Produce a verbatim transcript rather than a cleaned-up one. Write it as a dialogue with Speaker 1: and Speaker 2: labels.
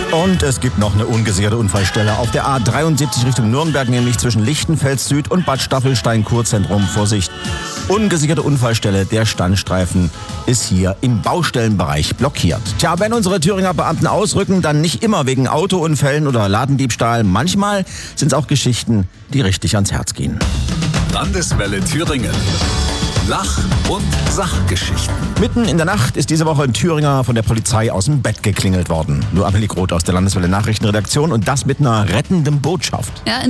Speaker 1: Und es gibt noch eine ungesicherte Unfallstelle auf der A dreiundsiebzig Richtung Nürnberg, nämlich zwischen Lichtenfels Süd und Bad Staffelstein Kurzentrum. Vorsicht, ungesicherte Unfallstelle, der Standstreifen ist hier im Baustellenbereich blockiert. Tja, wenn unsere Thüringer Beamten ausrücken, dann nicht immer wegen Autounfällen oder Ladendiebstahl. Manchmal sind es auch Geschichten, die richtig ans Herz gehen.
Speaker 2: Landeswelle Thüringen. Lach- und Sachgeschichten.
Speaker 1: Mitten in der Nacht ist diese Woche ein Thüringer von der Polizei aus dem Bett geklingelt worden. Nur Amelie Groth aus der Landeswelle Nachrichtenredaktion und das mit einer rettenden Botschaft.
Speaker 3: Ja,